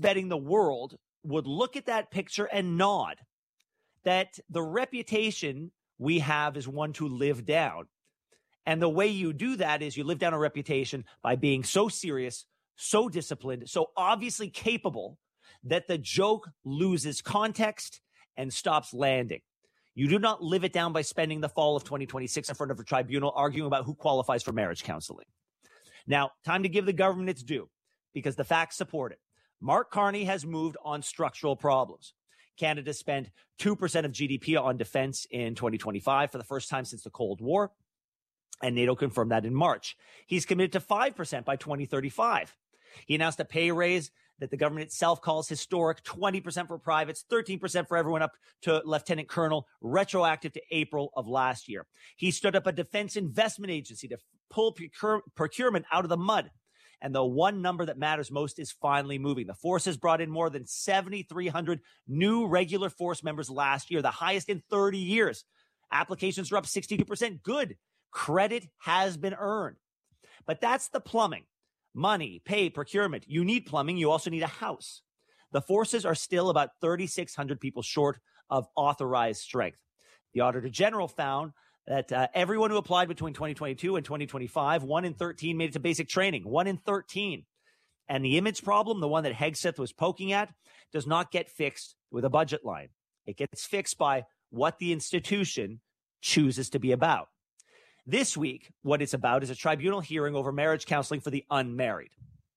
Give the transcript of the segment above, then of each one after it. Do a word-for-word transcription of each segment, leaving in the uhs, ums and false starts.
betting the world would look at that picture and nod that the reputation we have is one to live down. And the way you do that is you live down a reputation by being so serious, so disciplined, so obviously capable that the joke loses context and stops landing. You do not live it down by spending the fall of twenty twenty-six in front of a tribunal arguing about who qualifies for marriage counseling. Now, time to give the government its due, because the facts support it. Mark Carney has moved on structural problems. Canada spent two percent of G D P on defense in twenty twenty-five for the first time since the Cold War, and NATO confirmed that in March. He's committed to five percent by twenty thirty-five. He announced a pay raise that the government itself calls historic, twenty percent for privates, thirteen percent for everyone up to lieutenant colonel, retroactive to April of last year. He stood up a defense investment agency to pull procure- procurement out of the mud. And the one number that matters most is finally moving. The force has brought in more than seven thousand three hundred new regular force members last year, the highest in thirty years. Applications are up sixty-two percent. Good. Credit has been earned. But that's the plumbing. Money, pay, procurement. You need plumbing. You also need a house. The forces are still about three thousand six hundred people short of authorized strength. The Auditor General found that uh, everyone who applied between twenty twenty-two and twenty twenty-five, one in thirteen made it to basic training, one in thirteen. And the image problem, the one that Hegseth was poking at, does not get fixed with a budget line. It gets fixed by what the institution chooses to be about. This week, what it's about is a tribunal hearing over marriage counseling for the unmarried.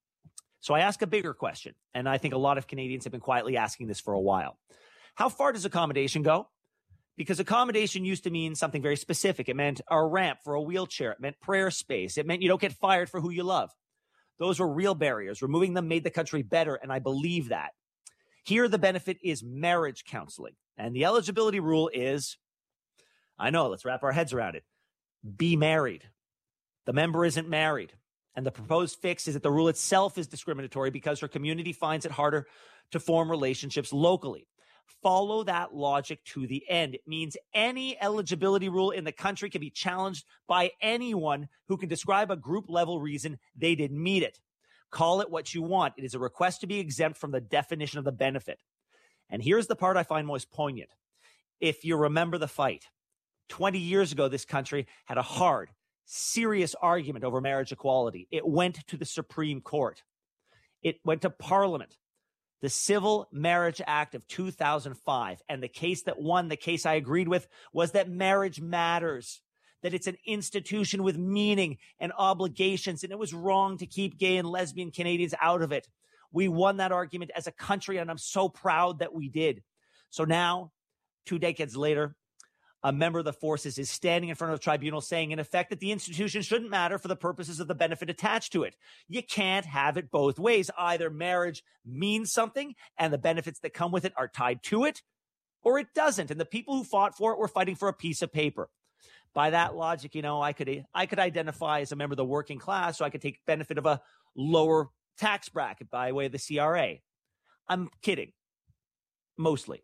So I ask a bigger question, and I think a lot of Canadians have been quietly asking this for a while. How far does accommodation go? Because accommodation used to mean something very specific. It meant a ramp for a wheelchair. It meant prayer space. It meant you don't get fired for who you love. Those were real barriers. Removing them made the country better, and I believe that. Here, the benefit is marriage counseling. And the eligibility rule is, I know, let's wrap our heads around it. Be married. The member isn't married. And the proposed fix is that the rule itself is discriminatory because her community finds it harder to form relationships locally. Follow that logic to the end. It means any eligibility rule in the country can be challenged by anyone who can describe a group level reason they didn't meet it. Call it what you want. It is a request to be exempt from the definition of the benefit. And here's the part I find most poignant. If you remember the fight, twenty years ago, this country had a hard, serious argument over marriage equality. It went to the Supreme Court. It went to Parliament. The Civil Marriage Act of two thousand five, and the case that won, the case I agreed with, was that marriage matters, that it's an institution with meaning and obligations, and it was wrong to keep gay and lesbian Canadians out of it. We won that argument as a country, and I'm so proud that we did. So now, two decades later, a member of the forces is standing in front of a tribunal saying, in effect, that the institution shouldn't matter for the purposes of the benefit attached to it. You can't have it both ways. Either marriage means something and the benefits that come with it are tied to it, or it doesn't. And the people who fought for it were fighting for a piece of paper. By that logic, you know, I could, I could identify as a member of the working class, so I could take benefit of a lower tax bracket by way of the C R A. I'm kidding. Mostly.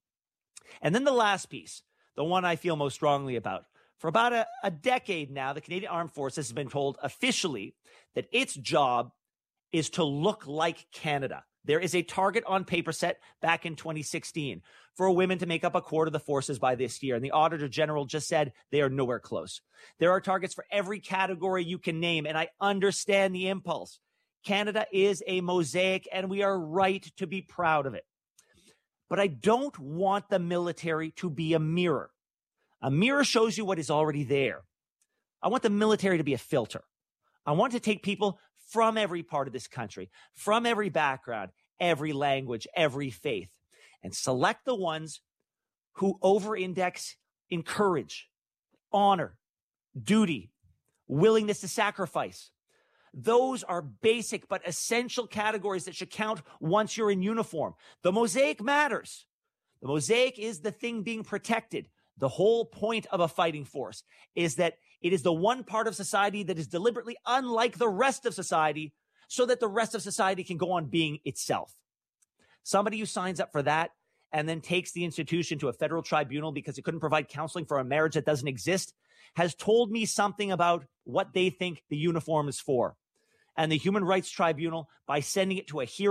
And then the last piece, the one I feel most strongly about. For about a, a decade now, the Canadian Armed Forces has been told officially that its job is to look like Canada. There is a target on paper set back in twenty sixteen for women to make up a quarter of the forces by this year. And the Auditor General just said they are nowhere close. There are targets for every category you can name, and I understand the impulse. Canada is a mosaic, and we are right to be proud of it. But I don't want the military to be a mirror. A mirror shows you what is already there. I want the military to be a filter. I want to take people from every part of this country, from every background, every language, every faith, and select the ones who over-index in courage, honor, duty, willingness to sacrifice. Those are basic but essential categories that should count once you're in uniform. The mosaic matters. The mosaic is the thing being protected. The whole point of a fighting force is that it is the one part of society that is deliberately unlike the rest of society so that the rest of society can go on being itself. Somebody who signs up for that and then takes the institution to a federal tribunal because it couldn't provide counseling for a marriage that doesn't exist has told me something about what they think the uniform is for. And the Human Rights Tribunal, by sending it to a hearing,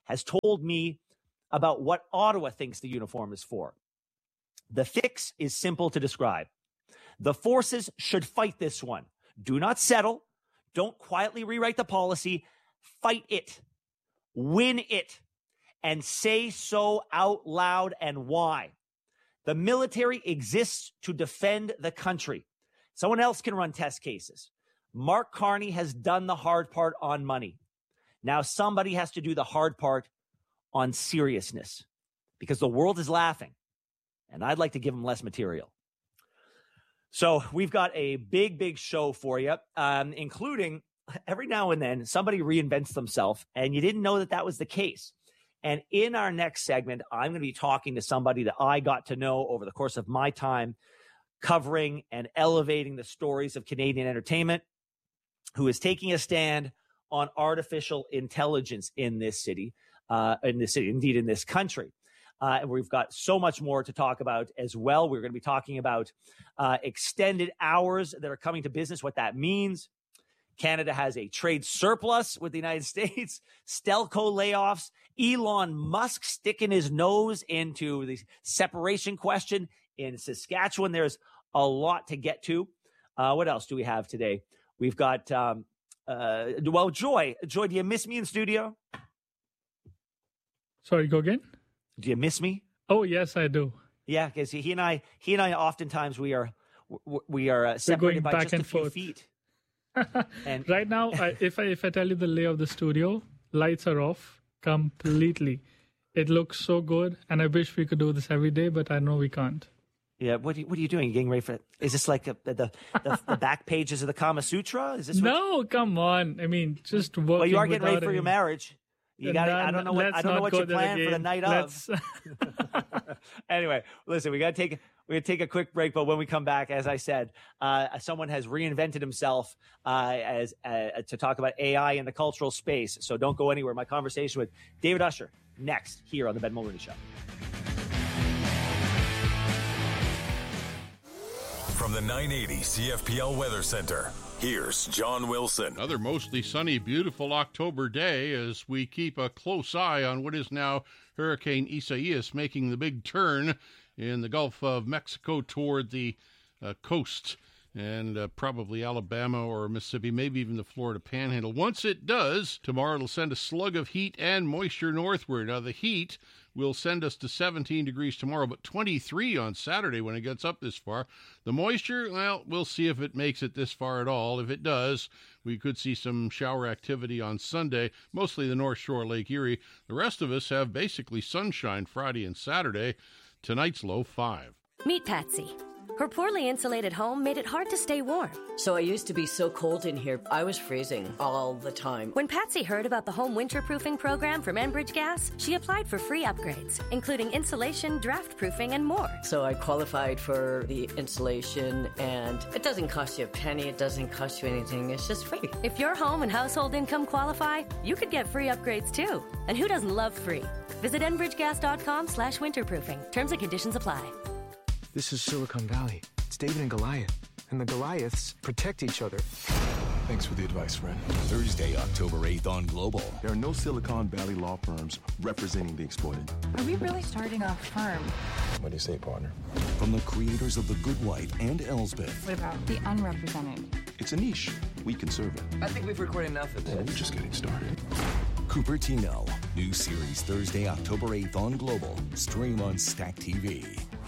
has told me about what Ottawa thinks the uniform is for. The fix is simple to describe. The forces should fight this one. Do not settle. Don't quietly rewrite the policy. Fight it. Win it. And say so out loud and why. The military exists to defend the country. Someone else can run test cases. Mark Carney has done the hard part on money. Now somebody has to do the hard part on seriousness, because the world is laughing, and I'd like to give them less material. So we've got a big, big show for you, um, including every now and then somebody reinvents themselves, and you didn't know that that was the case. And in our next segment, I'm going to be talking to somebody that I got to know over the course of my time covering and elevating the stories of Canadian entertainment, who is taking a stand on artificial intelligence in this city. Uh, in this city, indeed in this country. Uh, and we've got so much more to talk about as well. We're going to be talking about uh, extended hours that are coming to business, what that means. Canada has a trade surplus with the United States, Stelco layoffs, Elon Musk sticking his nose into the separation question in Saskatchewan. There's a lot to get to. Uh, what else do we have today? We've got, um, uh, well, Joy. Joy, do you miss me in studio? Sorry, go again? Do you miss me? Oh, yes, I do. Yeah, because he and I, he and I, oftentimes we are, we are uh, separated by just a few forth. feet. And right now, I, if I if I tell you the lay of the studio, lights are off completely. It looks so good, and I wish we could do this every day, but I know we can't. Yeah, what are you, what are you doing? You getting ready for it? Is this like a, the, the the back pages of the Kama Sutra? Is this? What no, you... come on. I mean, just working. Well, you are getting ready for any... your marriage. You got. I don't know what. I don't know what you planned for the night let's... of. Anyway, listen. We got to take. We got to take a quick break, but when we come back, as I said, uh, someone has reinvented himself uh, as uh, to talk about A I in the cultural space. So don't go anywhere. My conversation with David Usher next here on the Ben Mulroney Show. From the nine eighty C F P L Weather Center, here's John Wilson. Another mostly sunny, beautiful October day as we keep a close eye on what is now Hurricane Isaias making the big turn in the Gulf of Mexico toward the uh, coast and uh, probably Alabama or Mississippi, maybe even the Florida Panhandle. Once it does, tomorrow it'll send a slug of heat and moisture northward. Now, the heat will send us to seventeen degrees tomorrow, but twenty-three on Saturday when it gets up this far. The moisture, well, we'll see if it makes it this far at all. If it does, we could see some shower activity on Sunday, mostly the North Shore, Lake Erie. The rest of us have basically sunshine Friday and Saturday. Tonight's low five. Meet Patsy. Her poorly insulated home made it hard to stay warm. So I used to be so cold in here, I was freezing all the time. When Patsy heard about the home winterproofing program from Enbridge Gas, she applied for free upgrades, including insulation, draft proofing, and more. So I qualified for the insulation, and it doesn't cost you a penny, it doesn't cost you anything, it's just free. If your home and household income qualify, you could get free upgrades too. And who doesn't love free? Visit enbridgegas.com slash winterproofing. Terms and conditions apply. This is Silicon Valley. It's David and Goliath. And the Goliaths protect each other. Thanks for the advice, friend. Thursday, October eighth on Global. There are no Silicon Valley law firms representing the exploited. Are we really starting a firm? What do you say, partner? From the creators of The Good Wife and Elsbeth. What about the unrepresented? It's a niche. We can serve it. I think we've recorded enough of this. Well, we're just getting started. Cupertino. New series Thursday, October eighth on Global. Stream on Stack T V.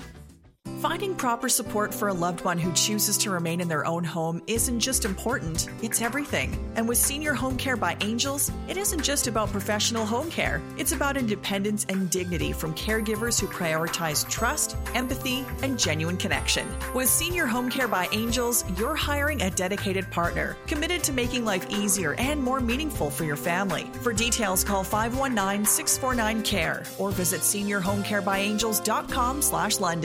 Finding proper support for a loved one who chooses to remain in their own home isn't just important, it's everything. And with Senior Home Care by Angels, it isn't just about professional home care. It's about independence and dignity from caregivers who prioritize trust, empathy, and genuine connection. With Senior Home Care by Angels, you're hiring a dedicated partner, committed to making life easier and more meaningful for your family. For details, call five one nine, six four nine, C A R E or visit senior home care by angels dot com slash London.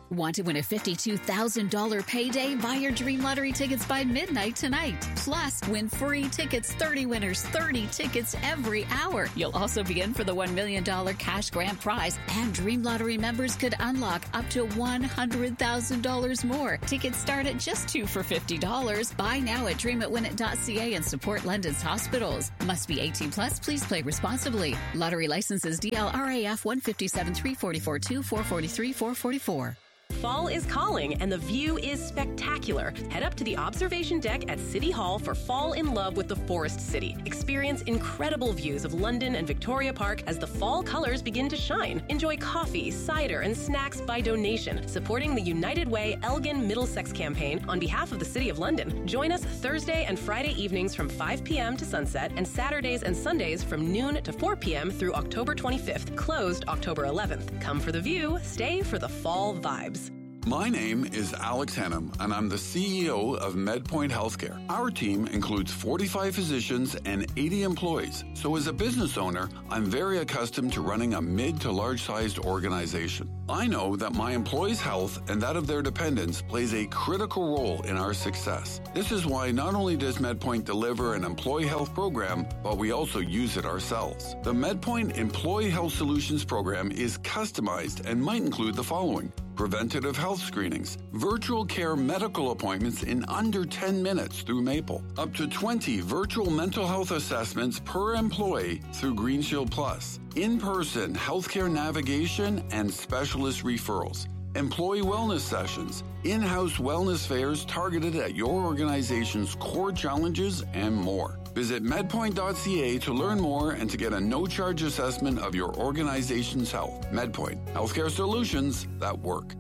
Want to win a fifty-two thousand dollars payday? Buy your Dream Lottery tickets by midnight tonight. Plus, win free tickets, thirty winners, thirty tickets every hour. You'll also be in for the one million dollars cash grand prize, and Dream Lottery members could unlock up to one hundred thousand dollars more. Tickets start at just two for fifty dollars. Buy now at dream it win it dot c a and support London's hospitals. Must be eighteen plus. Please play responsibly. Lottery licenses D L R A F one five seven three four four two four four three four four four. Fall is calling and the view is spectacular. Head up to the observation deck at City Hall for Fall in Love with the Forest City. Experience incredible views of London and Victoria Park as the fall colors begin to shine. Enjoy coffee, cider, and snacks by donation, supporting the United Way Elgin Middlesex campaign on behalf of the City of London. Join us Thursday and Friday evenings from five p.m. to sunset and Saturdays and Sundays from noon to four p.m. through October twenty-fifth. Closed October eleventh. Come for the view, stay for the fall vibes. My name is Alex Hennum, and I'm the C E O of MedPoint Healthcare. Our team includes forty-five physicians and eighty employees. So as a business owner, I'm very accustomed to running a mid to large-sized organization. I know that my employees' health and that of their dependents plays a critical role in our success. This is why not only does MedPoint deliver an employee health program, but we also use it ourselves. The MedPoint Employee Health Solutions program is customized and might include the following: preventative health screenings, virtual care medical appointments in under ten minutes through Maple, up to twenty virtual mental health assessments per employee through Green Shield Plus, in-person healthcare navigation and specialist referrals, employee wellness sessions, in-house wellness fairs targeted at your organization's core challenges, and more. Visit medpoint dot c a to learn more and to get a no-charge assessment of your organization's health. MedPoint, healthcare solutions that work.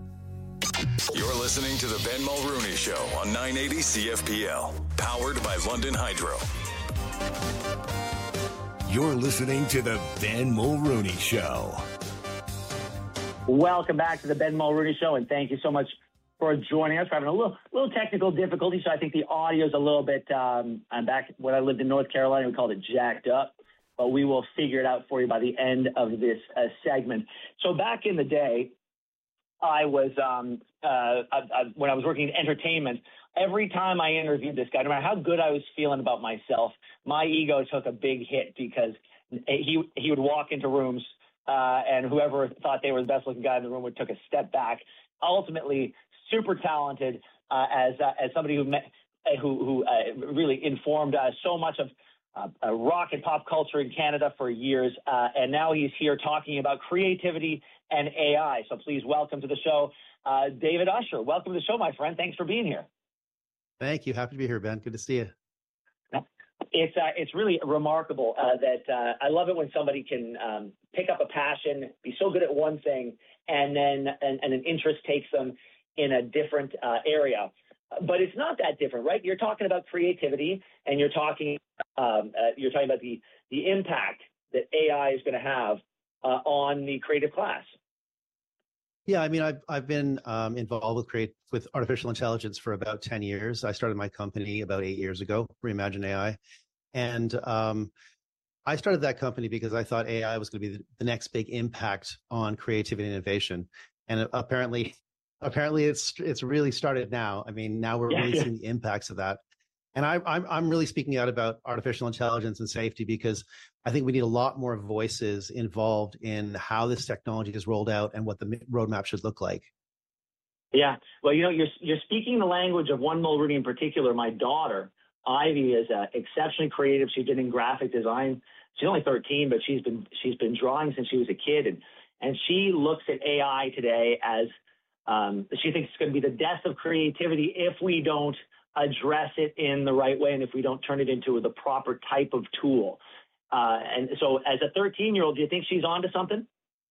You're listening to the Ben Mulrooney Show on nine eighty C F P L, powered by London Hydro. You're listening to the Ben Mulrooney Show. Welcome back to the Ben Mulrooney Show, and thank you so much for joining us. We're having a little, little technical difficulty, so I think the audio is a little bit, um, I'm back when I lived in North Carolina, we called it jacked up, but we will figure it out for you by the end of this uh, segment. So back in the day, I was, um, uh, I, I, when I was working in entertainment, every time I interviewed this guy, no matter how good I was feeling about myself, my ego took a big hit because he, he would walk into rooms uh, and whoever thought they were the best looking guy in the room would took a step back. Ultimately, super talented uh, as uh, as somebody who met, who, who uh, really informed uh, so much of uh, uh, rock and pop culture in Canada for years, uh, and now he's here talking about creativity and A I. So please welcome to the show, uh, David Usher. Welcome to the show, my friend. Thanks for being here. Thank you. Happy to be here, Ben. Good to see you. It's uh, it's really remarkable uh, that uh, I love it when somebody can um, pick up a passion, be so good at one thing, and then and, and an interest takes them in a different uh, area. But it's not that different, right? You're talking about creativity, and you're talking um, uh, you're talking about the the impact that A I is going to have uh, on the creative class. Yeah, I mean, I've I've been um, involved with create with artificial intelligence for about ten years. I started my company about eight years ago, Reimagine A I, and um, I started that company because I thought A I was going to be the, the next big impact on creativity and innovation. And apparently, apparently, it's it's really started now. I mean, now we're yeah, really yeah. seeing the impacts of that. And I, I'm I'm really speaking out about artificial intelligence and safety because I think we need a lot more voices involved in how this technology is rolled out and what the roadmap should look like. Yeah, well, you know, you're you're speaking the language of one Mulrooney in particular. My daughter Ivy is uh, exceptionally creative. She's been in graphic design. She's only thirteen, but she's been she's been drawing since she was a kid, and and she looks at A I today as um, she thinks it's going to be the death of creativity if we don't address it in the right way and if we don't turn it into the proper type of tool. Uh, and so as a thirteen-year-old, do you think she's onto something?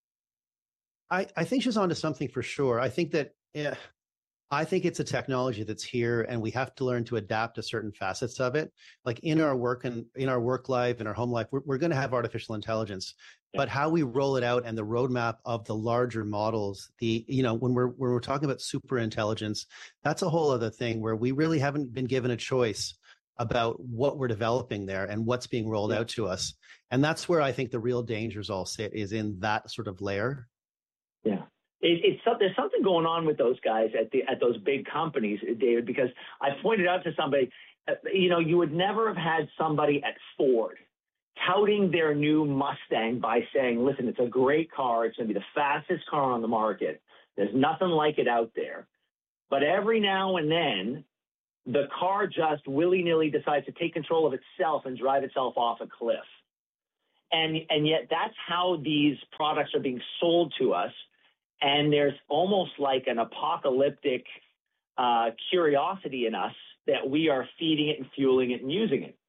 I, I think she's onto something for sure. I think that yeah, I think it's a technology that's here and we have to learn to adapt to certain facets of it. Like in our work and in our work life, in our home life, we're, we're going to have artificial intelligence, yeah. But how we roll it out and the roadmap of the larger models, the, you know, when we're, when we're talking about super intelligence, that's a whole other thing where we really haven't been given a choice about what we're developing there and what's being rolled yeah. out to us. And that's where I think the real dangers all sit is in that sort of layer. Yeah. It, it's there's something going on with those guys at the at those big companies, David. Because I pointed out to somebody, you know, you would never have had somebody at Ford touting their new Mustang by saying, "Listen, it's a great car. It's going to be the fastest car on the market. There's nothing like it out there." But every now and then, the car just willy-nilly decides to take control of itself and drive itself off a cliff. And and yet that's how these products are being sold to us. And there's almost like an apocalyptic uh, curiosity in us that we are feeding it and fueling it and using it.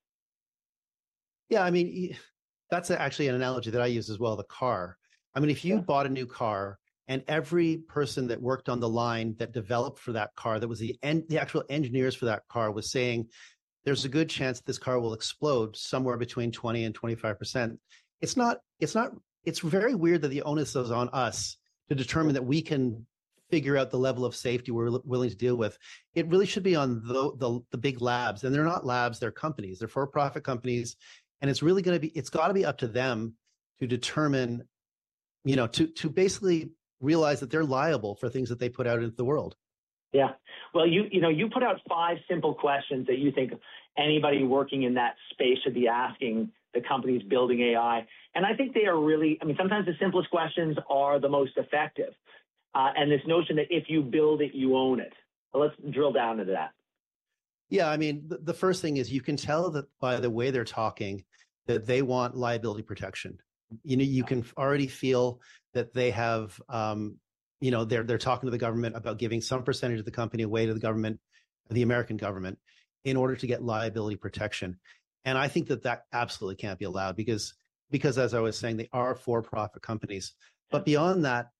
Yeah, I mean, that's actually an analogy that I use as well, the car. I mean, if you yeah. bought a new car and every person that worked on the line that developed for that car, that was the en- the actual engineers for that car, was saying, there's a good chance this car will explode somewhere between twenty and twenty-five percent. It's not, it's not, it's very weird that the onus is on us to determine that we can figure out the level of safety we're willing to deal with. It really should be on the, the, the big labs, and they're not labs, they're companies, they're for-profit companies. And it's really going to be, it's got to be up to them to determine, you know, to, to basically realize that they're liable for things that they put out into the world. Yeah. Well, you, you know, you put out five simple questions that you think anybody working in that space should be asking the companies building A I. And I think they are really, I mean, sometimes the simplest questions are the most effective. Uh, and this notion that if you build it, you own it. Well, let's drill down into that. Yeah, I mean, the, the first thing is you can tell that by the way they're talking that they want liability protection. You know, you can already feel that they have, um, you know, they're they're talking to the government about giving some percentage of the company away to the government, the American government, in order to get liability protection. And I think that that absolutely can't be allowed because, because as I was saying, they are for-profit companies. But beyond that,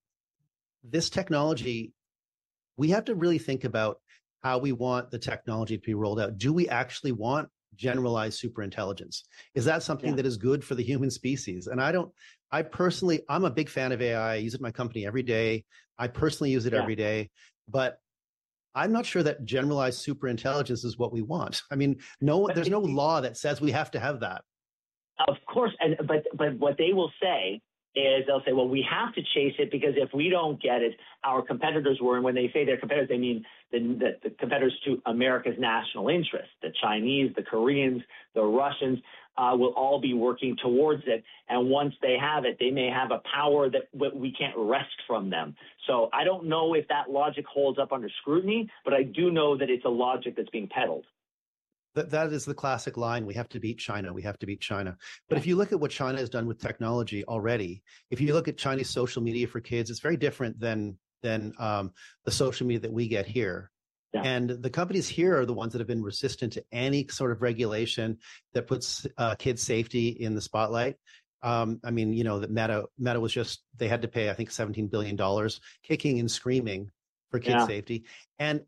this technology, we have to really think about how we want the technology to be rolled out. Do we actually want generalized superintelligence? Is that something yeah. that is good for the human species? And I don't, I personally, I'm a big fan of A I. I use it in my company every day. I personally use it yeah. every day, but I'm not sure that generalized superintelligence is what we want. I mean, no, there's no law that says we have to have that. Of course. And, but, but what they will say is they'll say, well, we have to chase it because if we don't get it, our competitors were, and when they say their competitors, they mean the, the, the competitors to America's national interest. The Chinese, the Koreans, the Russians uh, will all be working towards it. And once they have it, they may have a power that we can't wrest from them. So I don't know if that logic holds up under scrutiny, but I do know that it's a logic that's being peddled. That that is the classic line. We have to beat China. We have to beat China. But if you look at what China has done with technology already, if you look at Chinese social media for kids, it's very different than than um, the social media that we get here. Yeah. And the companies here are the ones that have been resistant to any sort of regulation that puts uh, kids' safety in the spotlight. Um, I mean, you know, that Meta Meta was just, they had to pay, I think, seventeen billion dollars kicking and screaming for kids' yeah. safety. And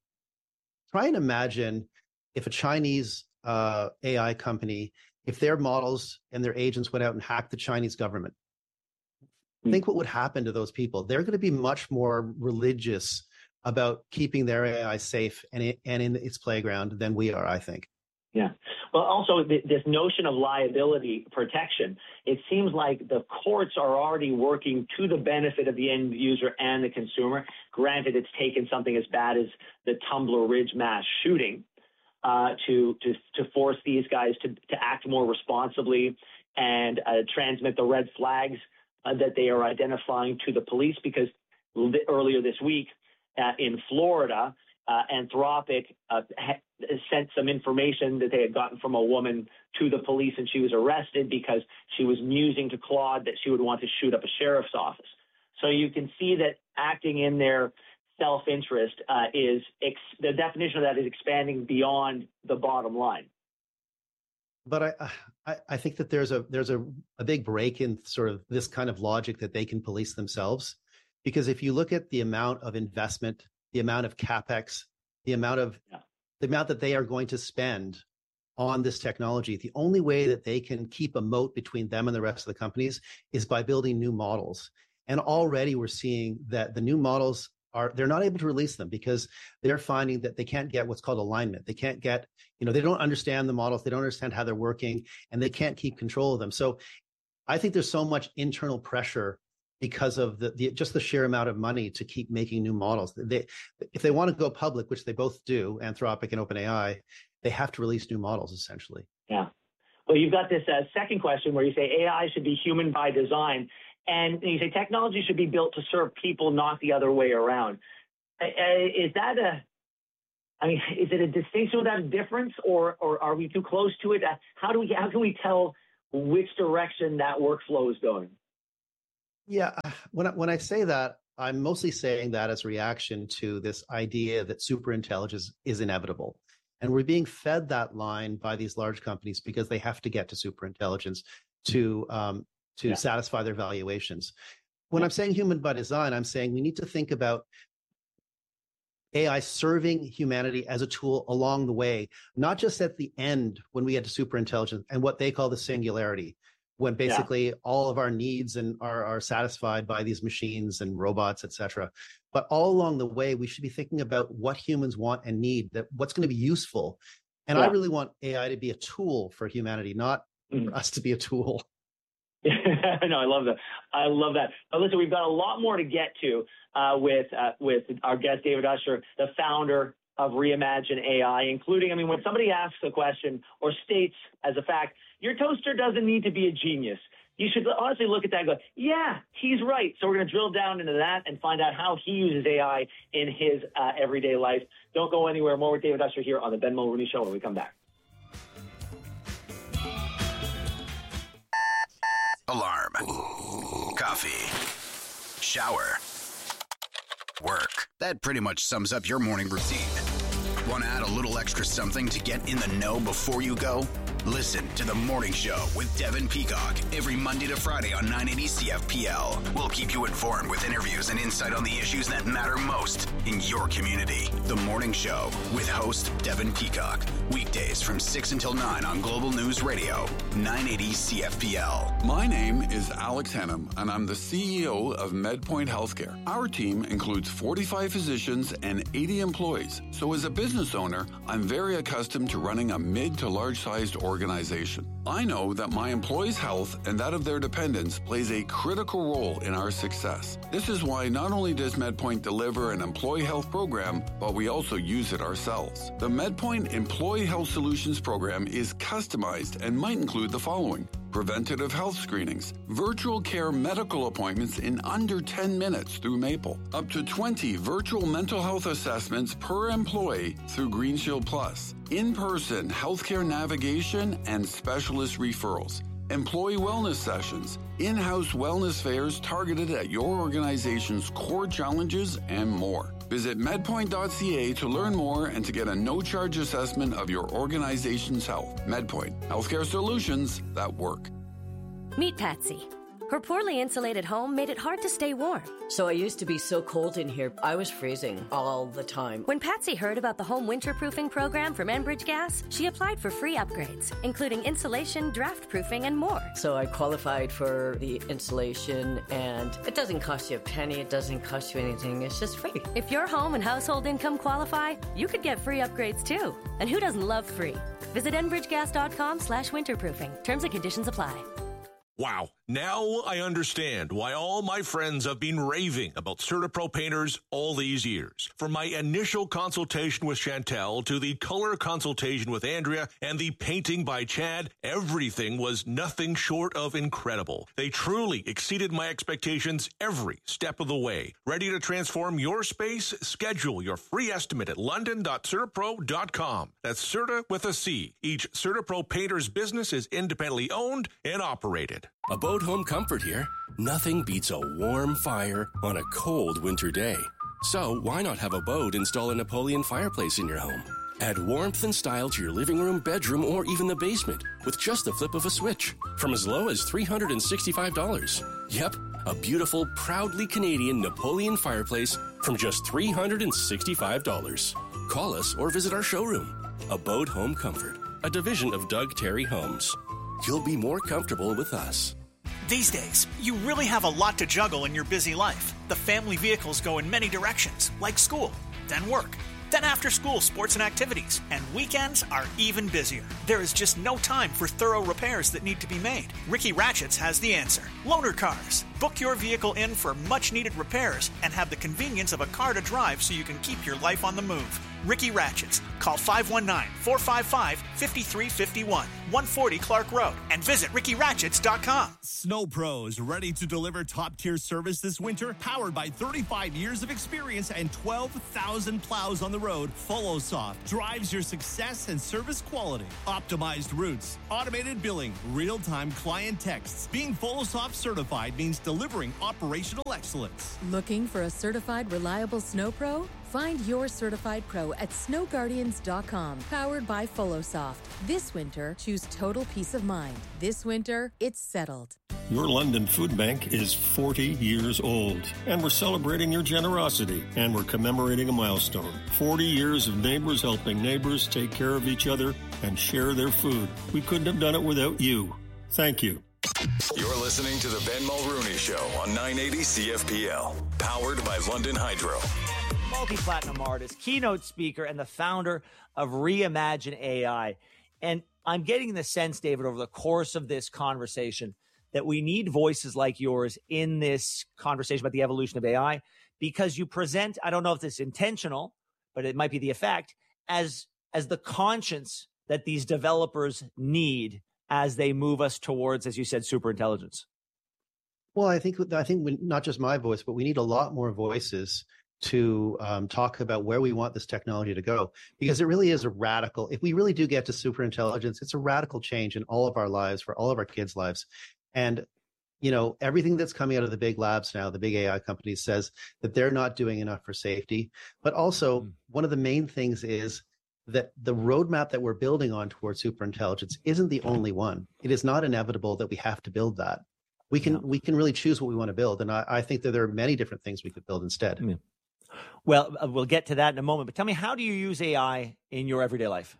try and imagine if a Chinese uh, A I company, if their models and their agents went out and hacked the Chinese government, mm. think what would happen to those people. They're going to be much more religious about keeping their A I safe and, it, and in its playground than we are, I think. Yeah. Well, also th- this notion of liability protection, it seems like the courts are already working to the benefit of the end user and the consumer. Granted, it's taken something as bad as the Tumbler Ridge mass shooting uh, to, to, to force these guys to, to act more responsibly and uh, transmit the red flags uh, that they are identifying to the police, because earlier this week uh, in Florida, Uh, Anthropic uh, ha- sent some information that they had gotten from a woman to the police, and she was arrested because she was musing to Claude that she would want to shoot up a sheriff's office. So you can see that acting in their self-interest uh, is ex- the definition of that is expanding beyond the bottom line. But I, I, I think that there's a there's a, a big break in sort of this kind of logic that they can police themselves, because if you look at the amount of investment, the amount of capex, the amount of yeah. the amount that they are going to spend on this technology, the only way that they can keep a moat between them and the rest of the companies is by building new models. And already we're seeing that the new models are, they're not able to release them because they're finding that they can't get what's called alignment. They can't get, you know, they don't understand the models. They don't understand how they're working, and they can't keep control of them. So I think there's so much internal pressure because of the, the just the sheer amount of money to keep making new models. They, if they want to go public, which they both do, Anthropic and OpenAI, they have to release new models essentially. Yeah. Well, you've got this uh, second question where you say A I should be human by design, and you say technology should be built to serve people, not the other way around. Uh, is that a, I mean, is it a distinction without a difference, or or are we too close to it? Uh, how do we how can we tell which direction that workflow is going? Yeah, when I, when I say that, I'm mostly saying that as a reaction to this idea that superintelligence is inevitable. And we're being fed that line by these large companies because they have to get to superintelligence to um, to yeah. satisfy their valuations. When I'm saying human by design, I'm saying we need to think about A I serving humanity as a tool along the way, not just at the end when we get to superintelligence and what they call the singularity, when basically yeah. all of our needs and are, are satisfied by these machines and robots, et cetera. But all along the way, we should be thinking about what humans want and need, that what's going to be useful. And yeah. I really want A I to be a tool for humanity, not mm. for us to be a tool. No, I love that. I love that. Now, listen, we've got a lot more to get to uh, with uh, with our guest, David Usher, the founder of Reimagine A I, including, I mean, when somebody asks a question or states as a fact, your toaster doesn't need to be a genius. You should honestly look at that and go, yeah, he's right. So we're going to drill down into that and find out how he uses A I in his uh, everyday life. Don't go anywhere. More with David Usher here on the Ben Mulrooney Show when we come back. Alarm. Coffee. Shower. Work. That pretty much sums up your morning routine. Want to add a little extra something to get in the know before you go? Listen to The Morning Show with Devin Peacock every Monday to Friday on nine eighty C F P L. We'll keep you informed with interviews and insight on the issues that matter most in your community. The Morning Show with host Devin Peacock. Weekdays from six until nine on Global News Radio, nine eighty C F P L. My name is Alex Hannum, and I'm the C E O of MedPoint Healthcare. Our team includes forty-five physicians and eighty employees. So as a business owner, I'm very accustomed to running a mid to large-sized organization. organization. I know that my employees' health and that of their dependents plays a critical role in our success. This is why not only does MedPoint deliver an employee health program, but we also use it ourselves. The MedPoint Employee Health Solutions program is customized and might include the following: preventative health screenings, virtual care medical appointments in under ten minutes through Maple, up to twenty virtual mental health assessments per employee through GreenShield Plus, in-person healthcare navigation and specialist referrals, employee wellness sessions, in-house wellness fairs targeted at your organization's core challenges, and more. Visit medpoint dot c a to learn more and to get a no-charge assessment of your organization's health. MedPoint, healthcare solutions that work. Meet Patsy. Her poorly insulated home made it hard to stay warm. So I used to be so cold in here, I was freezing all the time. When Patsy heard about the home winterproofing program from Enbridge Gas, she applied for free upgrades, including insulation, draft proofing, and more. So I qualified for the insulation, and it doesn't cost you a penny, it doesn't cost you anything, it's just free. If your home and household income qualify, you could get free upgrades too. And who doesn't love free? Visit enbridgegas.com slash winterproofing. Terms and conditions apply. Wow, now I understand why all my friends have been raving about CertaPro painters all these years. From my initial consultation with Chantel to the color consultation with Andrea and the painting by Chad, everything was nothing short of incredible. They truly exceeded my expectations every step of the way. Ready to transform your space? Schedule your free estimate at london dot certapro dot com. That's Certa with a C. Each CertaPro painter's business is independently owned and operated. Abode Home Comfort here. Nothing beats a warm fire on a cold winter day. So why not have Abode install a Napoleon fireplace in your home? Add warmth and style to your living room, bedroom, or even the basement with just the flip of a switch from as low as three hundred sixty-five dollars. Yep, a beautiful, proudly Canadian Napoleon fireplace from just three hundred sixty-five dollars. Call us or visit our showroom. Abode Home Comfort, a division of Doug Terry Homes. You'll be more comfortable with us. These days, you really have a lot to juggle in your busy life. The family vehicles go in many directions, like school, then work, Then after school, sports and activities. And weekends are even busier. There is just no time for thorough repairs that need to be made. Ricky Ratchets has the answer. Loaner Cars. Book your vehicle in for much-needed repairs and have the convenience of a car to drive so you can keep your life on the move. Ricky Ratchets. Call five one nine, four five five, five three five one, one forty Clark Road, and visit ricky ratchets dot com. Snow Pros, ready to deliver top-tier service this winter? Powered by thirty-five years of experience and twelve thousand plows on the road, FollowSoft drives your success and service quality. Optimized routes, automated billing, real-time client texts. Being FollowSoft certified means delivering operational excellence. Looking for a certified, reliable Snow Pro? Find your certified pro at snow guardians dot com. Powered by FollowSoft. This winter, choose total peace of mind. This winter, it's settled. Your London Food Bank is forty years old, and we're celebrating your generosity, and we're commemorating a milestone. forty years of neighbors helping neighbors take care of each other and share their food. We couldn't have done it without you. Thank you. You're listening to the Ben Mulrooney Show on nine eighty C F P L, powered by London Hydro. Multi-platinum artist, keynote speaker, and the founder of Reimagine A I. And I'm getting the sense, David, over the course of this conversation, that we need voices like yours in this conversation about the evolution of A I, because you present, I don't know if this is intentional, but it might be the effect, as, as the conscience that these developers need as they move us towards, as you said, superintelligence. Well, I think I think we, not just my voice, but we need a lot more voices to um, talk about where we want this technology to go, because it really is a radical, if we really do get to superintelligence, it's a radical change in all of our lives, for all of our kids' lives. And, you know, everything that's coming out of the big labs now, the big A I companies, says that they're not doing enough for safety. But also, mm. one of the main things is that the roadmap that we're building on towards superintelligence isn't the only one. It is not inevitable that we have to build that. We can, no. we can really choose what we want to build. And I, I think that there are many different things we could build instead. Mm. Well, uh, we'll get to that in a moment, but tell me, how do you use A I in your everyday life?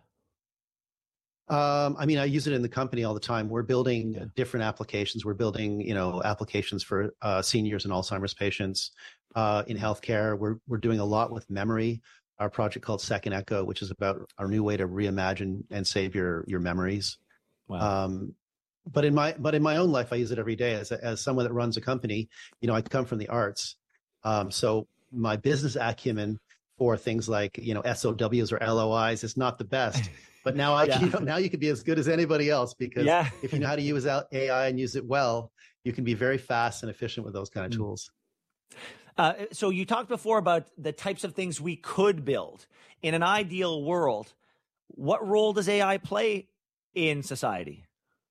Um, I mean, I use it in the company all the time. We're building yeah. different applications. We're building, you know, applications for uh, seniors and Alzheimer's patients uh, in healthcare. We're we're doing a lot with memory. Our project called Second Echo, which is about our new way to reimagine and save your your memories. Wow. Um, but in my but in my own life, I use it every day as a, as someone that runs a company. You know, I come from the arts, um, so my business acumen for things like, you know, S O Ws or L O Is is not the best. But now I, yeah. you know, now you can be as good as anybody else, because yeah. if you know how to use A I and use it well, you can be very fast and efficient with those kind of mm. tools. Uh, so you talked before about the types of things we could build. In an ideal world, what role does A I play in society?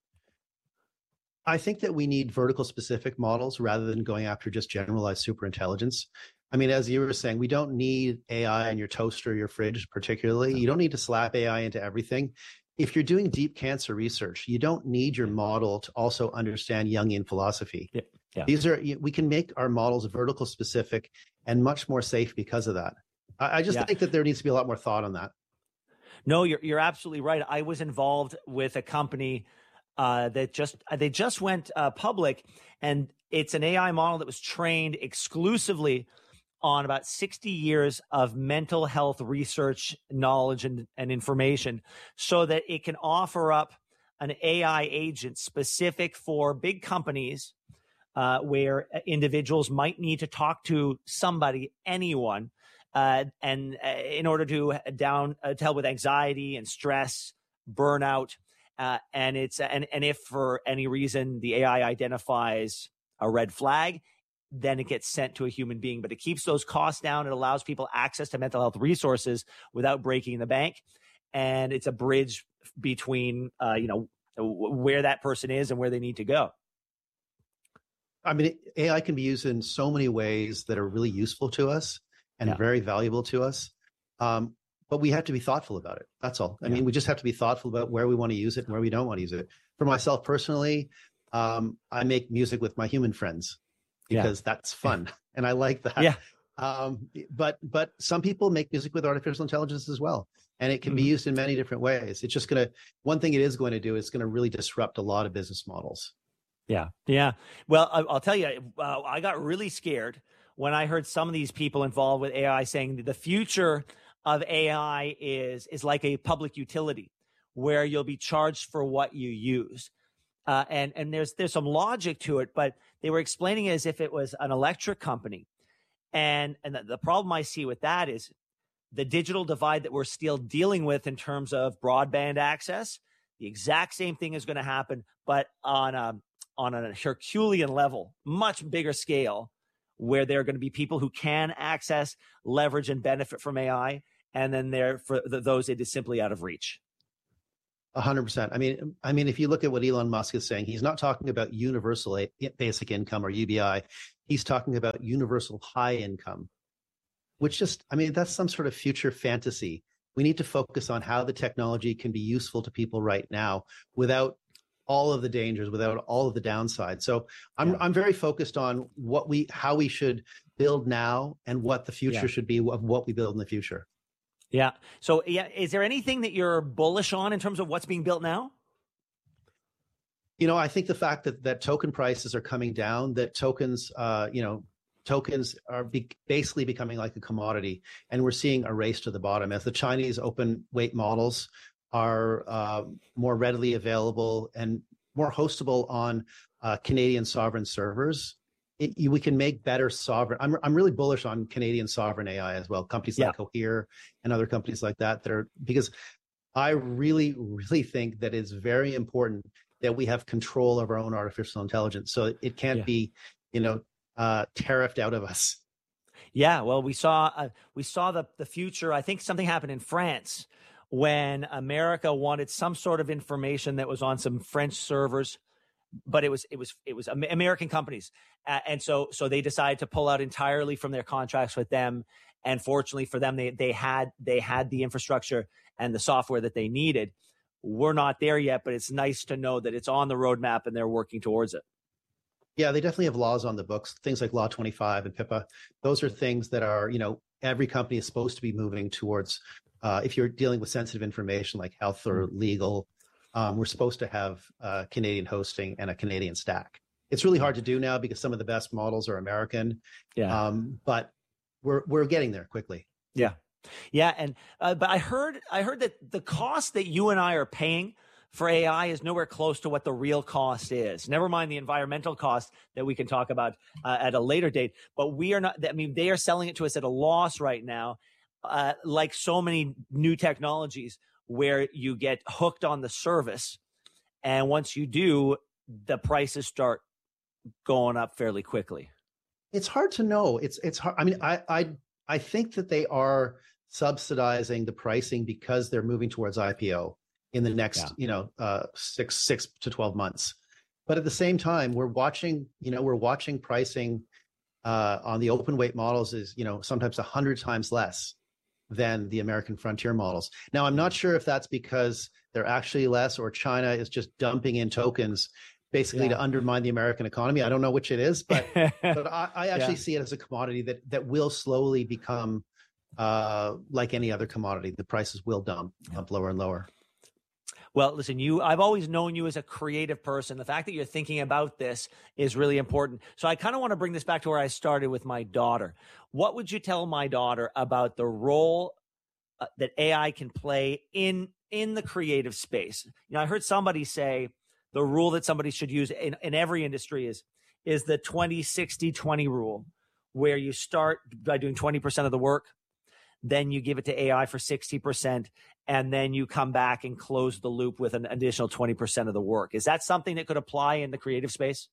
I think that we need vertical specific models rather than going after just generalized superintelligence. I mean, as you were saying, we don't need A I in your toaster, your fridge, particularly. You don't need to slap A I into everything. If you're doing deep cancer research, you don't need your model to also understand Jungian philosophy. Yeah. Yeah. These are, we can make our models vertical specific and much more safe because of that. I, I just yeah. think that there needs to be a lot more thought on that. No, you're you're absolutely right. I was involved with a company uh, that just they just went uh, public, and it's an A I model that was trained exclusively on about sixty years of mental health research knowledge and, and information, so that it can offer up an A I agent specific for big companies uh, where individuals might need to talk to somebody, anyone, uh, and uh, in order to down uh, to help with anxiety and stress, burnout, uh, and it's and and if for any reason the A I identifies a red flag, then it gets sent to a human being. But it keeps those costs down. It allows people access to mental health resources without breaking the bank. And it's a bridge between, uh, you know, where that person is and where they need to go. I mean, A I can be used in so many ways that are really useful to us and yeah. very valuable to us. Um, but we have to be thoughtful about it. That's all. I yeah. mean, we just have to be thoughtful about where we want to use it and where we don't want to use it. For myself personally, um, I make music with my human friends, because yeah. that's fun. And I like that. Yeah. Um, but, but some people make music with artificial intelligence as well. And it can mm-hmm. be used in many different ways. It's just going to, one thing it is going to do is going to really disrupt a lot of business models. Yeah. Yeah. Well, I, I'll tell you, uh, I got really scared when I heard some of these people involved with A I saying the future of A I is is like a public utility where you'll be charged for what you use. Uh, and and there's there's some logic to it, but they were explaining it as if it was an electric company. And and the, the problem I see with that is the digital divide that we're still dealing with in terms of broadband access. The exact same thing is going to happen, but on a on a Herculean level, much bigger scale, where there are going to be people who can access, leverage, and benefit from A I, and then there for the, those it is simply out of reach. A hundred percent. I mean, I mean, if you look at what Elon Musk is saying, he's not talking about universal basic income or U B I. He's talking about universal high income, which just, I mean, that's some sort of future fantasy. We need to focus on how the technology can be useful to people right now without all of the dangers, without all of the downsides. So I'm yeah. I'm very focused on what we, how we should build now and what the future yeah. should be of what we build in the future. Yeah. So, yeah, is there anything that you're bullish on in terms of what's being built now? You know, I think the fact that that token prices are coming down, that tokens, uh, you know, tokens are be- basically becoming like a commodity, and we're seeing a race to the bottom as the Chinese open weight models are uh, more readily available and more hostable on uh, Canadian sovereign servers. It, you, we can make better sovereign. I'm I'm really bullish on Canadian sovereign A I as well. Companies yeah. like Cohere and other companies like that that are, because I really really think that it's very important that we have control of our own artificial intelligence. So it can't yeah. be, you know, uh, tariffed out of us. Yeah, well, we saw uh, we saw the the future. I think something happened in France when America wanted some sort of information that was on some French servers. But it was it was it was American companies, uh, and so so they decided to pull out entirely from their contracts with them. And fortunately for them, they they had they had the infrastructure and the software that they needed. We're not there yet, but it's nice to know that it's on the roadmap and they're working towards it. Yeah, they definitely have laws on the books, things like Law twenty-five and PIPA. Those are things that are, you know, every company is supposed to be moving towards. Uh, if you're dealing with sensitive information like health or legal. Um, we're supposed to have uh, Canadian hosting and a Canadian stack. It's really hard to do now because some of the best models are American. Yeah. Um, but we're we're getting there quickly. Yeah, yeah, and uh, but I heard I heard that the cost that you and I are paying for A I is nowhere close to what the real cost is. Never mind the environmental cost that we can talk about uh, at a later date. But we are not. I mean, they are selling it to us at a loss right now, uh, like so many new technologies, where you get hooked on the service. And once you do, the prices start going up fairly quickly. It's hard to know. It's it's hard. I mean, I I I think that they are subsidizing the pricing because they're moving towards I P O in the next, yeah. you know, uh, six six to twelve months. But at the same time, we're watching, you know, we're watching pricing uh, on the open weight models is, you know, sometimes a hundred times less than the American frontier models. Now, I'm not sure if that's because they're actually less or China is just dumping in tokens basically yeah. to undermine the American economy. I don't know which it is, but but I, I actually yeah. see it as a commodity that that will slowly become uh, like any other commodity. The prices will dump, dump lower and lower. Well, listen, you, I've always known you as a creative person. The fact that you're thinking about this is really important. So I kind of want to bring this back to where I started with my daughter. What would you tell my daughter about the role uh, that A I can play in, in the creative space? You know, I heard somebody say the rule that somebody should use in, in every industry is, is the twenty sixty twenty rule, where you start by doing twenty percent of the work, then you give it to A I for sixty percent, and then you come back and close the loop with an additional twenty percent of the work. Is that something that could apply in the creative space?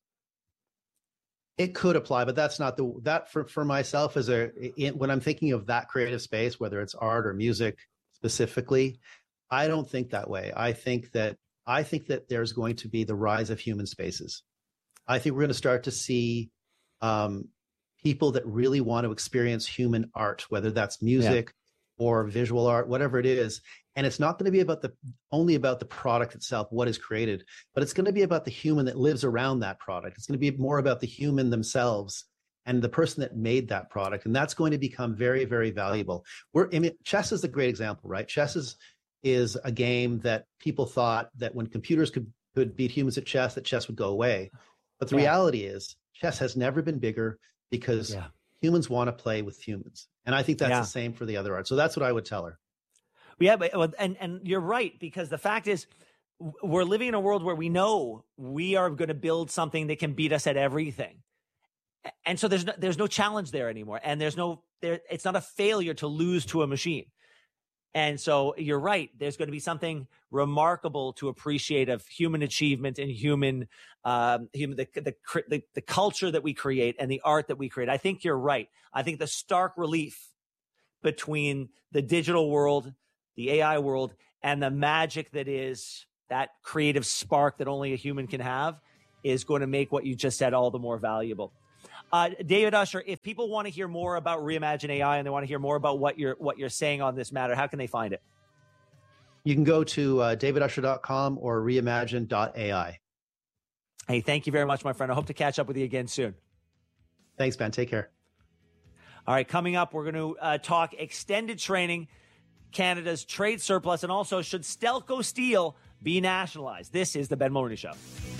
It could apply, but that's not the, that for, for myself as a, in, when I'm thinking of that creative space, whether it's art or music specifically, I don't think that way. I think that, I think that there's going to be the rise of human spaces. I think we're going to start to see um, people that really want to experience human art, whether that's music yeah. or visual art, whatever it is. And it's not going to be about the only about the product itself, what is created, but it's going to be about the human that lives around that product. It's going to be more about the human themselves and the person that made that product. And that's going to become very, very valuable. We're, I mean, chess is a great example, right? Chess is, is a game that people thought that when computers could, could beat humans at chess, that chess would go away. But the yeah. reality is chess has never been bigger because yeah. humans want to play with humans. And I think that's Yeah. the same for the other art. So that's what I would tell her. Yeah, but and and you're right, because the fact is, w- we're living in a world where we know we are going to build something that can beat us at everything, A- and so there's no, there's no challenge there anymore, and there's no there. It's not a failure to lose to a machine, and so you're right. There's going to be something remarkable to appreciate of human achievement and human, um, human the, the cr- the the culture that we create and the art that we create. I think you're right. I think the stark relief between the digital world, the A I world, and the magic that is that creative spark that only a human can have is going to make what you just said all the more valuable. Uh, David Usher, if people want to hear more about Reimagine A I and they want to hear more about what you're what you're saying on this matter, how can they find it? You can go to uh, david usher dot com or reimagine dot A I. Hey, thank you very much, my friend. I hope to catch up with you again soon. Thanks, man. Take care. All right, coming up, we're going to uh, talk extended training, Canada's trade surplus, and also should Stelco Steel be nationalized? This is the Ben Mulroney Show.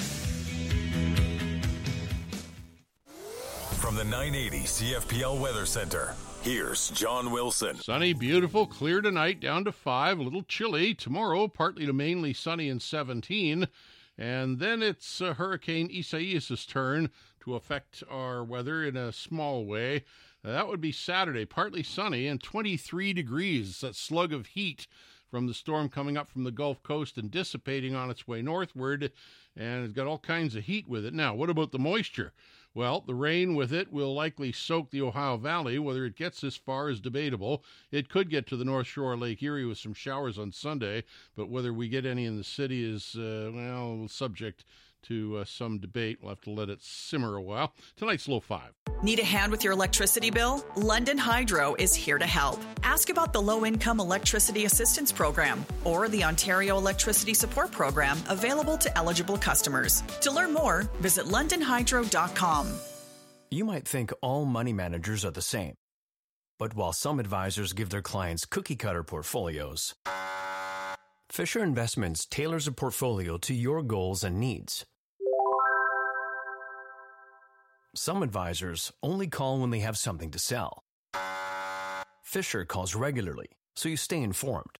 From the nine eighty C F P L Weather Center, here's John Wilson. Sunny, beautiful, clear tonight, down to five, a little chilly. Tomorrow, partly to mainly sunny and seventeen. And then it's uh, Hurricane Isaias' turn to affect our weather in a small way. Uh, that would be Saturday, partly sunny and twenty-three degrees, that slug of heat from the storm coming up from the Gulf Coast and dissipating on its way northward, and it's got all kinds of heat with it. Now, what about the moisture? Well, the rain with it will likely soak the Ohio Valley. Whether it gets this far is debatable. It could get to the North Shore of Lake Erie with some showers on Sunday, but whether we get any in the city is, uh, well, subject to uh, some debate. We'll have to let it simmer a while. Tonight's low five. Need a hand with your electricity bill? London Hydro is here to help. Ask about the Low-Income Electricity Assistance Program or the Ontario Electricity Support Program available to eligible customers. To learn more, visit london hydro dot com. You might think all money managers are the same. But while some advisors give their clients cookie-cutter portfolios, Fisher Investments tailors a portfolio to your goals and needs. Some advisors only call when they have something to sell. Fisher calls regularly, so you stay informed.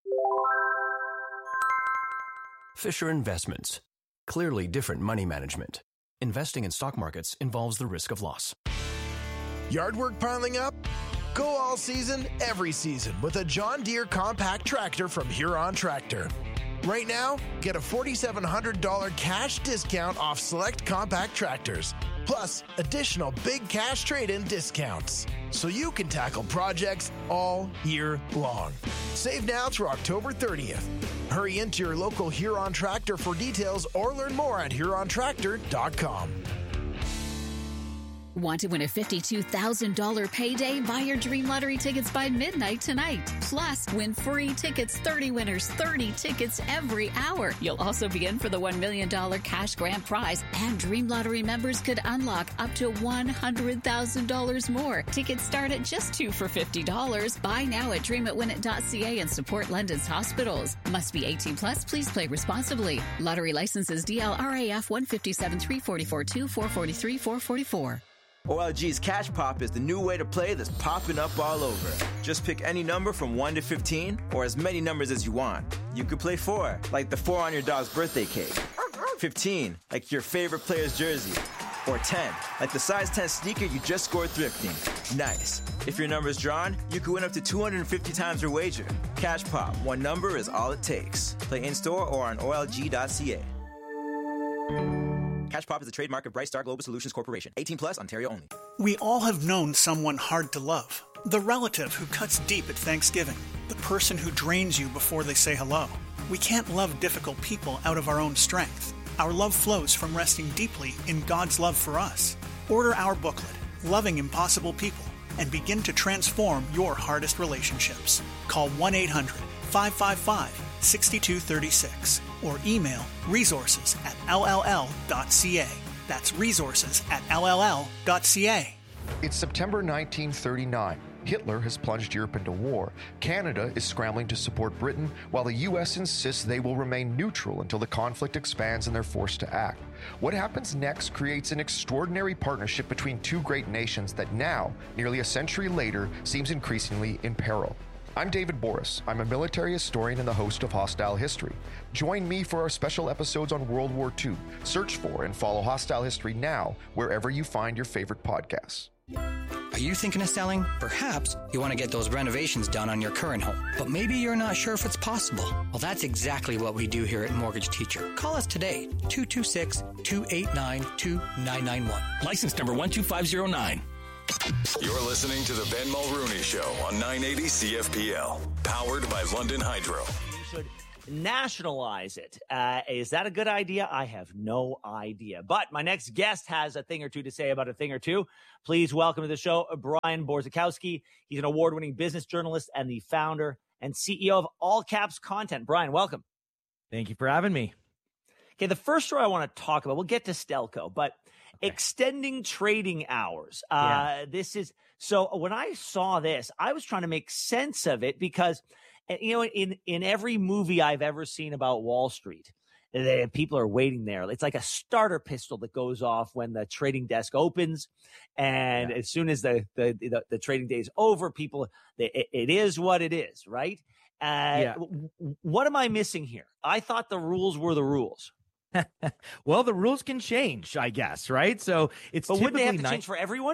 Fisher Investments. Clearly different money management. Investing in stock markets involves the risk of loss. Yard work piling up? Go all season, every season with a John Deere compact tractor from Huron Tractor. Right now, get a four thousand seven hundred dollars cash discount off select compact tractors, plus additional big cash trade-in discounts, so you can tackle projects all year long. Save now through October thirtieth. Hurry into your local Huron Tractor for details or learn more at huron tractor dot com. Want to win a fifty-two thousand dollars payday? Buy your Dream Lottery tickets by midnight tonight. Plus, win free tickets, thirty winners, thirty tickets every hour. You'll also be in for the one million dollars cash grand prize, and Dream Lottery members could unlock up to one hundred thousand dollars more. Tickets start at just two for fifty dollars. Buy now at dream it win it dot c a and support London's hospitals. Must be eighteen plus. Please play responsibly. Lottery licenses D L R A F one five seven three four four two four four three four four four. O L G's Cash Pop is the new way to play that's popping up all over. Just pick any number from one to fifteen, or as many numbers as you want. You could play four, like the four on your dog's birthday cake. fifteen, like your favorite player's jersey. Or ten, like the size ten sneaker you just scored thrifting. Nice. If your number's drawn, you could win up to two hundred fifty times your wager. Cash Pop, one number is all it takes. Play in-store or on O L G dot c a. Cash Pop is a trademark of Bright Star Global Solutions Corporation. eighteen plus, Ontario only. We all have known someone hard to love. The relative who cuts deep at Thanksgiving. The person who drains you before they say hello. We can't love difficult people out of our own strength. Our love flows from resting deeply in God's love for us. Order our booklet, Loving Impossible People, and begin to transform your hardest relationships. Call one eight hundred five five five six two three six or email resources at l l l dot c a. That's resources at l l l dot c a. It's September nineteen thirty-nine. Hitler has plunged Europe into war. Canada is scrambling to support Britain, while the U S insists they will remain neutral until the conflict expands and they're forced to act. What happens next creates an extraordinary partnership between two great nations that now, nearly a century later, seems increasingly in peril. I'm David Boris. I'm a military historian and the host of Hostile History. Join me for our special episodes on World War Two. Search for and follow Hostile History now, wherever you find your favorite podcasts. Are you thinking of selling? Perhaps you want to get those renovations done on your current home, but maybe you're not sure if it's possible. Well, that's exactly what we do here at Mortgage Teacher. Call us today, two two six, two eight nine, two nine nine one. License number one two five zero nine. You're listening to the Ben Mulrooney Show on nine eighty C F P L, powered by London Hydro. You should nationalize it. Uh, is that a good idea? I have no idea. But my next guest has a thing or two to say about a thing or two. Please welcome to the show, Brian Borzakowski. He's an award-winning business journalist and the founder and C E O of All Caps Content. Brian, welcome. Thank you for having me. Okay, the first story I want to talk about, we'll get to Stelco, but okay. Extending trading hours. Uh, yeah. This is, so when I saw this, I was trying to make sense of it because, you know, in, in every movie I've ever seen about Wall Street, they, people are waiting there. It's like a starter pistol that goes off when the trading desk opens. And yeah. as soon as the, the, the, the trading day is over, people, it, it is what it is, right? Uh, yeah. What am I missing here? I thought the rules were the rules. Well, the rules can change, I guess, right? So it's but wouldn't they have to nice- change for everyone?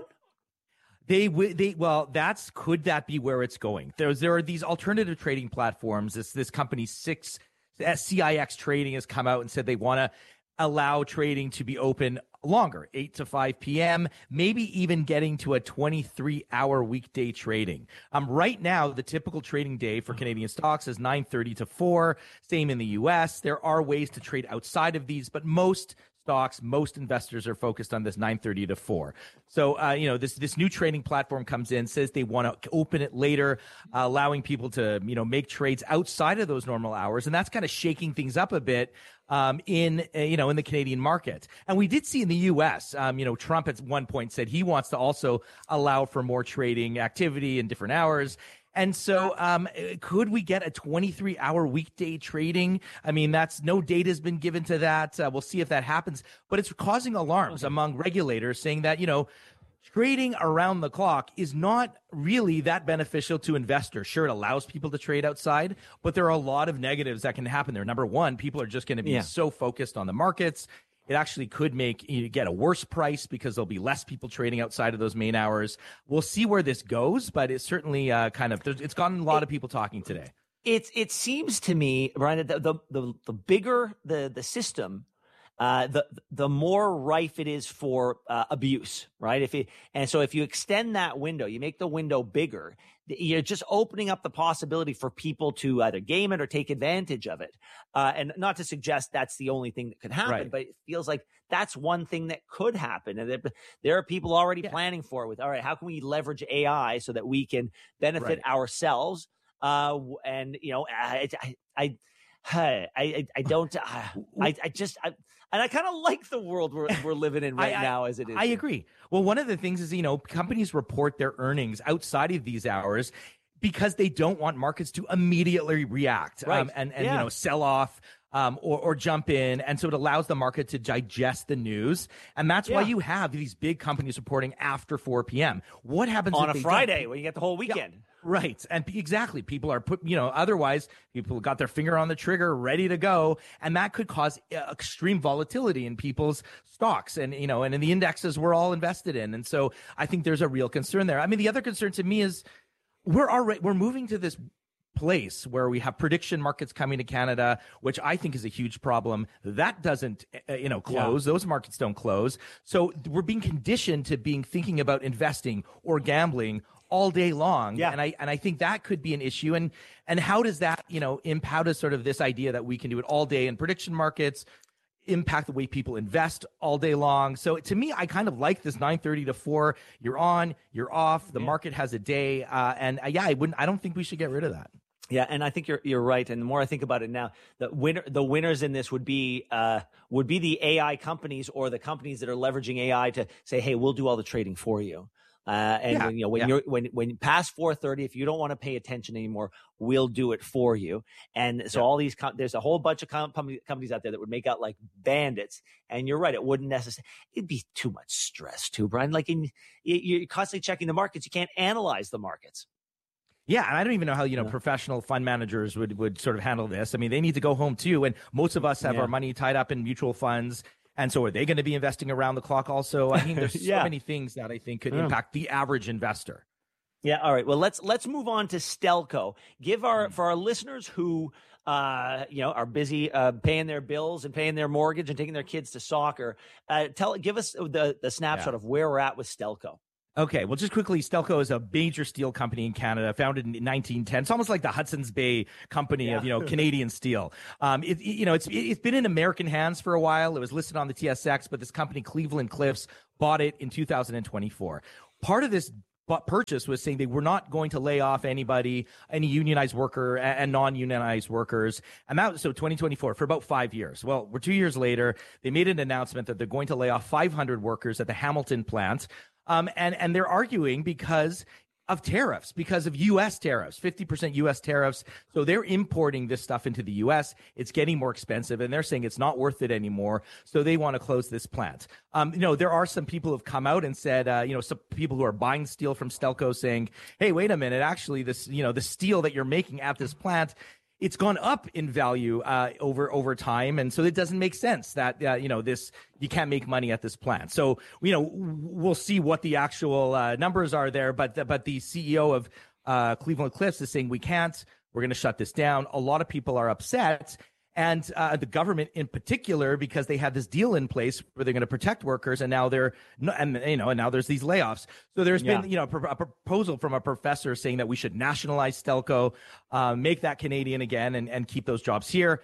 They would. They well, that's could that be where it's going? There's there are these alternative trading platforms. This this company six C I X Trading has come out and said they want to allow trading to be open longer, eight to five p.m., maybe even getting to a twenty-three hour weekday trading. Um, right now, the typical trading day for Canadian stocks is nine thirty to four. Same in the U S. There are ways to trade outside of these, but most stocks, most investors are focused on this nine thirty to four. So, uh, you know, this this new trading platform comes in, says they want to open it later, uh, allowing people to, you know, make trades outside of those normal hours. And that's kind of shaking things up a bit um, in, uh, you know, in the Canadian market. And we did see in the U S, um, you know, Trump at one point said he wants to also allow for more trading activity in different hours. And so um, could we get a twenty-three hour weekday trading? I mean, that's no data has been given to that. Uh, we'll see if that happens. But it's causing alarms among regulators saying that, you know, trading around the clock is not really that beneficial to investors. Sure, it allows people to trade outside, but there are a lot of negatives that can happen there. Number one, people are just going to be yeah. so focused on the markets. It actually could make you get a worse price because there'll be less people trading outside of those main hours. We'll see where this goes, but it's certainly uh, kind of, it's gotten a lot of people talking today. It's, it seems to me, Brian, that the, the, the bigger the, the system, uh, the, the more rife it is for uh, abuse, right? If it, and so if you extend that window, you make the window bigger, you're just opening up the possibility for people to either game it or take advantage of it. Uh, and not to suggest that's the only thing that could happen, right. but it feels like that's one thing that could happen. And there, there are people already yeah. planning for it with, all right, how can we leverage A I so that we can benefit right. ourselves? Uh, and, you know, I, I, I, I, I don't, I, I just, I, and I kind of like the world we're, we're living in right I, now as it is. I agree. Well, one of the things is, you know, companies report their earnings outside of these hours because they don't want markets to immediately react right. um, and, and yeah. you know, sell off um, or, or jump in. And so it allows the market to digest the news. And that's yeah. why you have these big companies reporting after four p.m. What happens on if a they Friday don't? when you get the whole weekend? Yeah. Right. And exactly. People are put, you know, otherwise people got their finger on the trigger, ready to go. And that could cause extreme volatility in people's stocks and, you know, and in the indexes we're all invested in. And so I think there's a real concern there. I mean, the other concern to me is we're already, we're moving to this place where we have prediction markets coming to Canada, which I think is a huge problem. That doesn't, uh, you know, close. Yeah. Those markets don't close. So we're being conditioned to being thinking about investing or gambling all day long. Yeah. And I and I think that could be an issue. And and how does that, you know, impact us sort of this idea that we can do it all day in prediction markets, impact the way people invest all day long. So to me, I kind of like this nine thirty to four. You're on, you're off. The yeah. market has a day. Uh, and uh, yeah, I wouldn't I don't think we should get rid of that. Yeah, and I think you're you're right. And the more I think about it now, the winner the winners in this would be uh, would be the A I companies or the companies that are leveraging A I to say, hey, we'll do all the trading for you. Uh, and Yeah, when, you know, when yeah. you're when when past four thirty, if you don't want to pay attention anymore, we'll do it for you. And so Yeah. all these com- there's a whole bunch of com- com- companies out there that would make out like bandits. And you're right, it wouldn't necessarily. It'd be too much stress, too, Brian. Like in, you- you're constantly checking the markets. You can't analyze the markets. Yeah, and I don't even know how, you know, Yeah. professional fund managers would, would sort of handle this. I mean, they need to go home too, and most of us have Yeah. our money tied up in mutual funds, and so are they going to be investing around the clock also? I mean, there's Yeah. so many things that I think could Yeah. impact the average investor. Yeah. All right. Well, let's let's move on to Stelco. Give Mm. our for our listeners who uh you know are busy uh paying their bills and paying their mortgage and taking their kids to soccer. Uh, tell give us the the snapshot Yeah. of where we're at with Stelco. Okay, well, just quickly, Stelco is a major steel company in Canada, founded in nineteen ten. It's almost like the Hudson's Bay Company of, you know, Canadian steel. Um, it, you know, it's it's been in American hands for a while. It was listed on the T S X, but this company, Cleveland Cliffs, bought it in two thousand twenty-four. Part of this bu- purchase was saying they were not going to lay off anybody, any unionized worker a- and non-unionized workers. And that was so twenty twenty-four for about five years. Well, we're two years later. They made an announcement that they're going to lay off five hundred workers at the Hamilton plant. Um, and, and they're arguing because of tariffs, because of U S tariffs, fifty percent U S tariffs. So they're importing this stuff into the U S. It's getting more expensive, and they're saying it's not worth it anymore. So they want to close this plant. Um, you know, there are some people who have come out and said, uh, you know, some people who are buying steel from Stelco saying, hey, wait a minute, actually, this, you know, the steel that you're making at this plant, it's gone up in value uh, over over time, and so it doesn't make sense that uh, you know this you can't make money at this plant. So you know we'll see what the actual uh, numbers are there, but the, but the C E O of uh, Cleveland Cliffs is saying we can't. We're going to shut this down. A lot of people are upset, and uh, the government in particular, because they had this deal in place where they're going to protect workers, and now they're no, and you know and now there's these layoffs. So there's Yeah. been you know a, pro- a proposal from a professor saying that we should nationalize Stelco, uh, make that Canadian again, and, and keep those jobs here.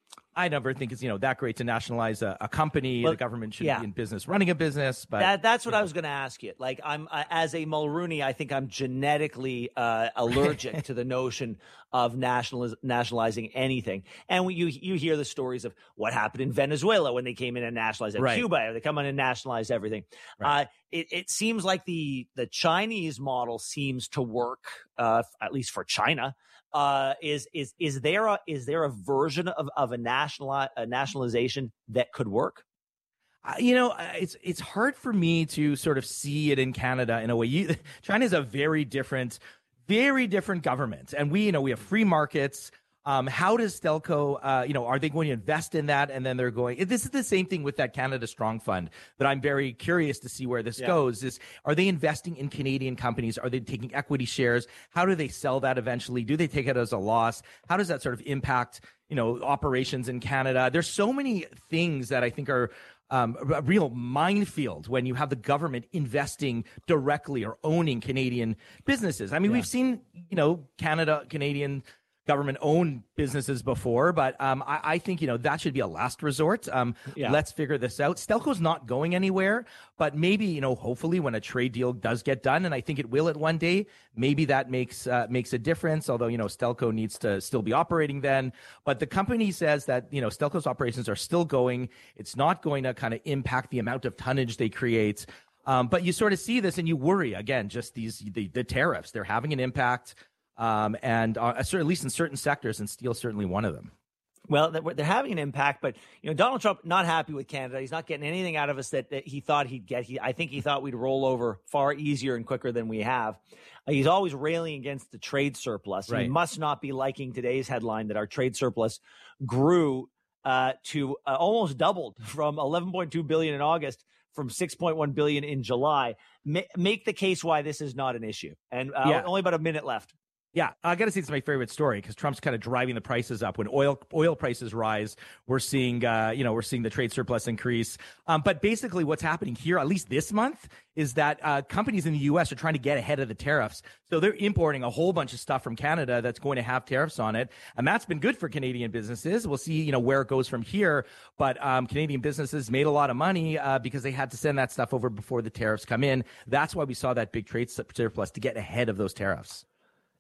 I never think it's you know that great to nationalize a, a company. Well, the government should yeah. be in business running a business, but That, that's what I was going to ask you. Like, I'm I, as a Mulrooney, I think I'm genetically uh, allergic to the notion of nationaliz- nationalizing anything. And when you you hear the stories of what happened in Venezuela when they came in and nationalized it, Right. Cuba, they come in and nationalize everything. Right. Uh, it, it seems like the the Chinese model seems to work, uh, at least for China. Uh, is is is there a is there a version of of a national a nationalization that could work? Uh, you know, uh, it's it's hard for me to sort of see it in Canada in a way. You, China is a very different, very different government, and we, you know, we have free markets. Um, how does Stelco, uh, you know, are they going to invest in that? And then they're going, this is the same thing with that Canada Strong Fund that I'm very curious to see where this Yeah. goes is, are they investing in Canadian companies? Are they taking equity shares? How do they sell that eventually? Do they take it as a loss? How does that sort of impact, you know, operations in Canada? There's so many things that I think are um, a real minefield when you have the government investing directly or owning Canadian businesses. I mean, Yeah. we've seen, you know, Canada, Canadian government-owned businesses before, but um, I, I think, you know, that should be a last resort. Um, Yeah. Let's figure this out. Stelco's not going anywhere, but maybe, you know, hopefully when a trade deal does get done, and I think it will at one day, maybe that makes uh, makes a difference, although, you know, Stelco needs to still be operating then. But the company says that, you know, Stelco's operations are still going. It's not going to kind of impact the amount of tonnage they create. Um, but you sort of see this and you worry, again, just these the, the tariffs. They're having an impact. Um, and uh, at least in certain sectors, and steel certainly one of them. Well, they're they're having an impact, but you know, Donald Trump not happy with Canada. He's not getting anything out of us that, that he thought he'd get. He, I think he thought we'd roll over far easier and quicker than we have. Uh, he's always railing against the trade surplus. He Right. must not be liking today's headline that our trade surplus grew uh, to uh, almost doubled from eleven point two billion in August from six point one billion in July. Ma- make the case why this is not an issue. And uh, Yeah. only about a minute left. Yeah, I got to say it's my favorite story because Trump's kind of driving the prices up. When oil oil prices rise, we're seeing uh, you know we're seeing the trade surplus increase. Um, but basically, what's happening here, at least this month, is that uh, companies in the U S are trying to get ahead of the tariffs. So they're importing a whole bunch of stuff from Canada that's going to have tariffs on it, and that's been good for Canadian businesses. We'll see, you know, where it goes from here. But um, Canadian businesses made a lot of money uh, because they had to send that stuff over before the tariffs come in. That's why we saw that big trade surplus to get ahead of those tariffs.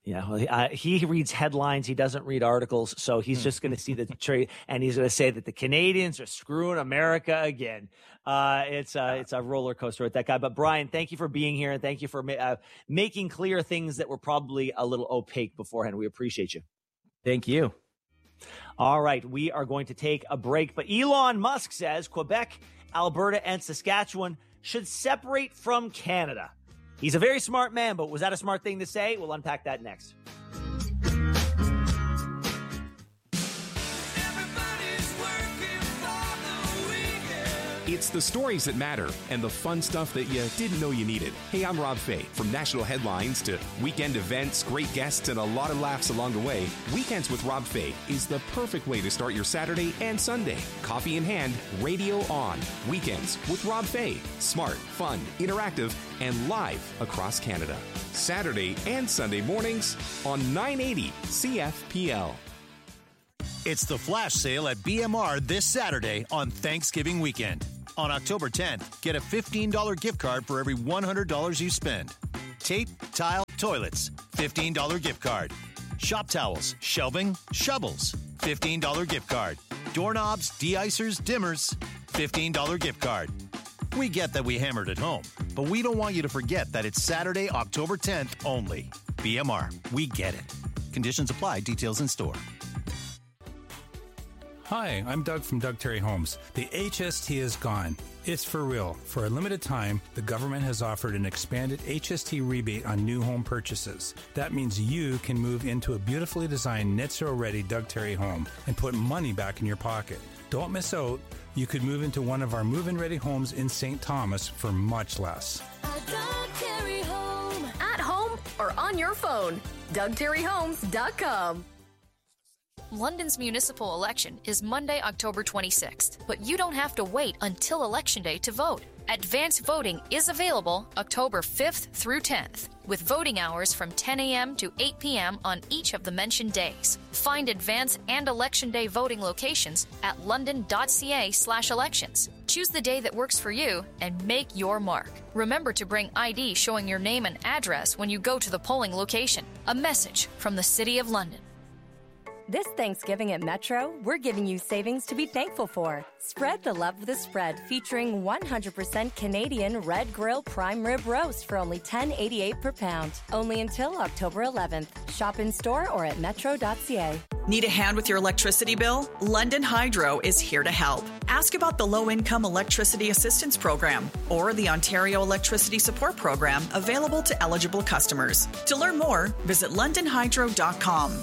Yeah, well, uh, he reads headlines. He doesn't read articles. So he's just going to see the trade, and he's going to say that the Canadians are screwing America again. Uh, it's a, it's a roller coaster with that guy. But Brian, thank you for being here, and thank you for ma- uh, making clear things that were probably a little opaque beforehand. We appreciate you. Thank you. All right, we are going to take a break. But Elon Musk says Quebec, Alberta, and Saskatchewan should separate from Canada. He's a very smart man, but was that a smart thing to say? We'll unpack that next. It's the stories that matter and the fun stuff that you didn't know you needed. Hey, I'm Rob Fay. From national headlines to weekend events, great guests, and a lot of laughs along the way, Weekends with Rob Fay is the perfect way to start your Saturday and Sunday. Coffee in hand, radio on. Weekends with Rob Fay. Smart, fun, interactive, and live across Canada. Saturday and Sunday mornings on nine eighty C F P L. It's the flash sale at B M R this Saturday on Thanksgiving weekend. On October tenth, get a fifteen dollars gift card for every one hundred dollars you spend. Tape, tile, toilets, fifteen dollars gift card. Shop towels, shelving, shovels, fifteen dollars gift card. Doorknobs, de-icers, dimmers, fifteen dollars gift card. We get that we hammered at home, but we don't want you to forget that it's Saturday, October tenth only. B M R, we get it. Conditions apply, details in store. Hi, I'm Doug from Doug Terry Homes. The H S T is gone. It's for real. For a limited time, the government has offered an expanded H S T rebate on new home purchases. That means you can move into a beautifully designed net zero ready Doug Terry home and put money back in your pocket. Don't miss out. You could move into one of our move-in ready homes in Saint Thomas for much less. A Doug Terry home. At home or on your phone. Doug Terry Homes dot com. London's municipal election is Monday, October twenty-sixth, but you don't have to wait until Election Day to vote. Advanced voting is available October fifth through tenth, with voting hours from ten a.m. to eight p.m. on each of the mentioned days. Find advance and Election Day voting locations at london.ca slash elections. Choose the day that works for you and make your mark. Remember to bring I D showing your name and address when you go to the polling location. A message from the City of London. This Thanksgiving at Metro, we're giving you savings to be thankful for. Spread the love with a spread featuring one hundred percent Canadian Red Grill Prime Rib Roast for only ten dollars and eighty-eight cents per pound. Only until October eleventh. Shop in store or at metro dot c a. Need a hand with your electricity bill? London Hydro is here to help. Ask about the Low-Income Electricity Assistance Program or the Ontario Electricity Support Program available to eligible customers. To learn more, visit london hydro dot com.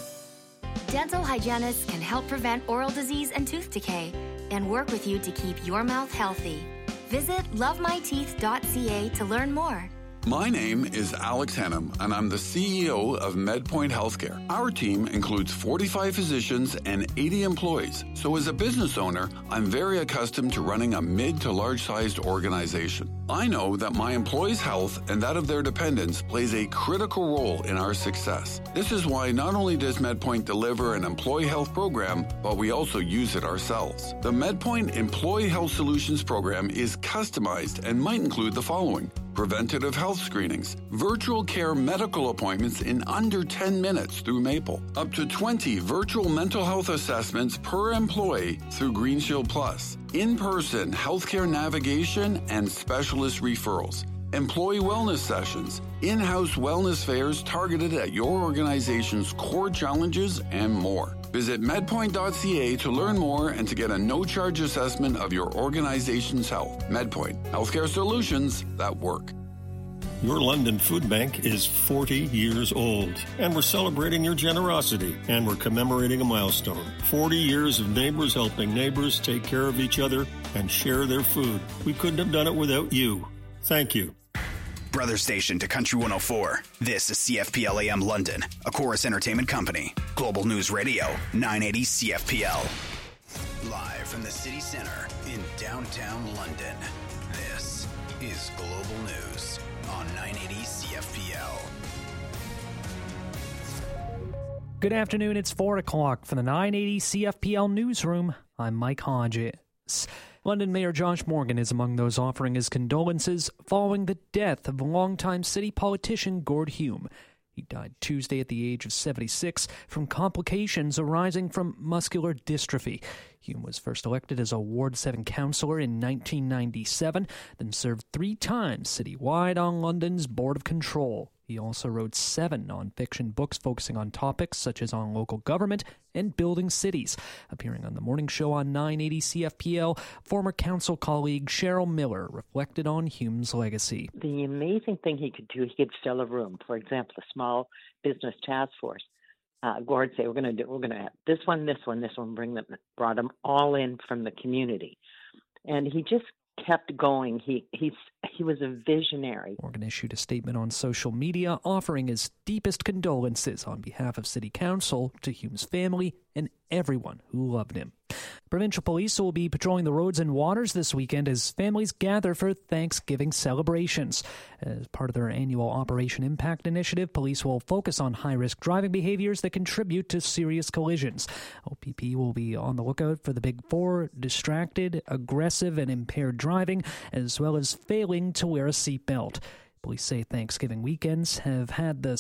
Dental hygienists can help prevent oral disease and tooth decay and work with you to keep your mouth healthy. Visit love my teeth dot c a to learn more. My name is Alex Hannum, and I'm the C E O of MedPoint Healthcare. Our team includes forty-five physicians and eighty employees. So as a business owner, I'm very accustomed to running a mid to large-sized organization. I know that my employees' health and that of their dependents plays a critical role in our success. This is why not only does MedPoint deliver an employee health program, but we also use it ourselves. The MedPoint Employee Health Solutions program is customized and might include the following: preventative health screenings, virtual care medical appointments in under ten minutes through Maple, up to twenty virtual mental health assessments per employee through Green Shield Plus, in-person healthcare navigation and specialist referrals, employee wellness sessions, in-house wellness fairs targeted at your organization's core challenges, and more. Visit medpoint dot c a to learn more and to get a no-charge assessment of your organization's health. MedPoint, healthcare solutions that work. Your London Food Bank is forty years old, and we're celebrating your generosity, and we're commemorating a milestone. forty years of neighbors helping neighbors take care of each other and share their food. We couldn't have done it without you. Thank you. Brother station to Country one oh four. This is C F P L A M London, a Chorus Entertainment Company. Global News Radio, nine eighty C F P L. Live from the city center in downtown London, this is Global News on nine eighty C F P L. Good afternoon, it's four o'clock from the nine eighty C F P L newsroom. I'm Mike Hodges. London Mayor Josh Morgan is among those offering his condolences following the death of longtime city politician Gord Hume. He died Tuesday at the age of seventy-six from complications arising from muscular dystrophy. Hume was first elected as a Ward seven councillor in nineteen ninety-seven, then served three times citywide on London's Board of Control. He also wrote seven non-fiction books focusing on topics such as on local government and building cities. Appearing on the morning show on nine eighty C F P L, former council colleague Cheryl Miller reflected on Hume's legacy. The amazing thing he could do, he could fill a room. For example, a small business task force. Uh, Gord say, we're going to do, we're going to have this one, this one, this one, bring them, brought them all in from the community. And he just kept going. He he's he was a visionary. Morgan issued a statement on social media offering his deepest condolences on behalf of City Council to Hume's family and everyone who loved him. Provincial police will be patrolling the roads and waters this weekend as families gather for Thanksgiving celebrations. As part of their annual Operation Impact initiative, police will focus on high-risk driving behaviors that contribute to serious collisions. O P P will be on the lookout for the big four: distracted, aggressive, and impaired driving, as well as failing to wear a seatbelt. Police say Thanksgiving weekends have had the